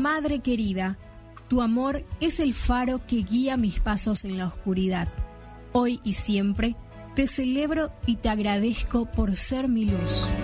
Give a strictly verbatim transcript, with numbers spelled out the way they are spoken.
Madre querida, tu amor es el faro que guía mis pasos en la oscuridad. Hoy y siempre te celebro y te agradezco por ser mi luz.